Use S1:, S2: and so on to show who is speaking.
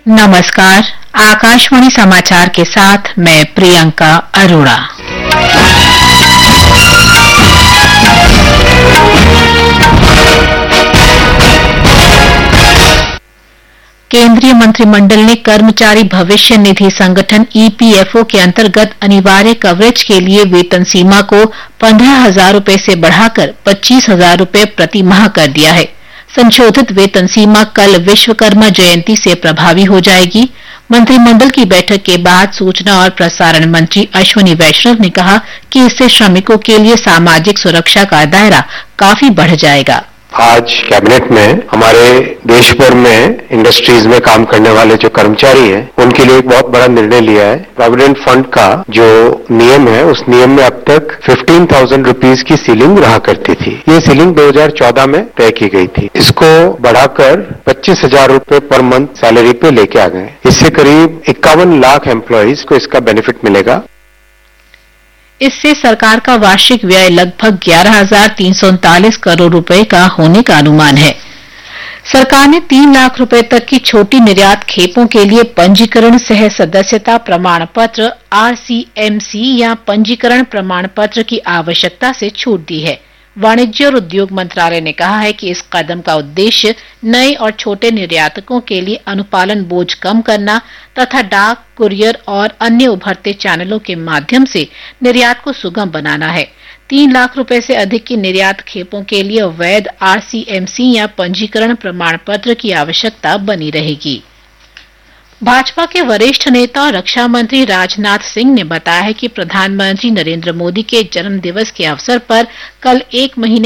S1: नमस्कार। आकाशवाणी समाचार के साथ मैं प्रियंका अरोड़ा। केंद्रीय मंत्रिमंडल ने कर्मचारी भविष्य निधि संगठन ईपीएफओ के अंतर्गत अनिवार्य कवरेज के लिए वेतन सीमा को 15,000 रूपये से बढ़ाकर 25,000 रूपये प्रति माह कर दिया है। संशोधित वेतन सीमा कल विश्वकर्मा जयंती से प्रभावी हो जाएगी। मंत्रिमंडल की बैठक के बाद सूचना और प्रसारण मंत्री अश्विनी वैष्णव ने कहा कि इससे श्रमिकों के लिए सामाजिक सुरक्षा का दायरा काफी बढ़ जाएगा।
S2: आज कैबिनेट में हमारे देश भर में इंडस्ट्रीज में काम करने वाले जो कर्मचारी हैं, उनके लिए एक बहुत बड़ा निर्णय लिया है। प्रोविडेंट फंड का जो नियम है, उस नियम में अब तक 15,000 रुपीज की सीलिंग रहा करती थी। ये सीलिंग 2014 में तय की गई थी। इसको बढ़ाकर 25,000 रुपये पर मंथ सैलरी पे लेके आ गए। इससे करीब 51 लाख एम्प्लॉइज को इसका बेनिफिट मिलेगा।
S1: इससे सरकार का वार्षिक व्यय लगभग 11,339 करोड़ रुपए का होने का अनुमान है। सरकार ने 3 लाख रुपए तक की छोटी निर्यात खेपों के लिए पंजीकरण सह सदस्यता प्रमाण पत्र आरसीएमसी या पंजीकरण प्रमाण पत्र की आवश्यकता से छूट दी है। वाणिज्य और उद्योग मंत्रालय ने कहा है कि इस कदम का उद्देश्य नए और छोटे निर्यातकों के लिए अनुपालन बोझ कम करना तथा डाक, कुरियर और अन्य उभरते चैनलों के माध्यम से निर्यात को सुगम बनाना है। 3 लाख रुपए से अधिक की निर्यात खेपों के लिए वैध आरसीएमसी या पंजीकरण प्रमाण पत्र की आवश्यकता बनी रहेगी। भाजपा के वरिष्ठ नेता और रक्षा मंत्री राजनाथ सिंह ने बताया है कि प्रधानमंत्री नरेंद्र मोदी के जन्म दिवस के अवसर पर कल 1 महीने